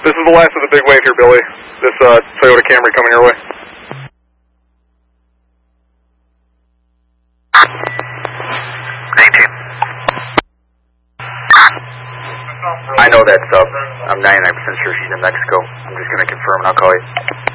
This is the last of the big wave here, Billy. This Toyota Camry coming your way. I know that's up. I'm 99% sure she's in Mexico. I'm just going to confirm and I'll call you.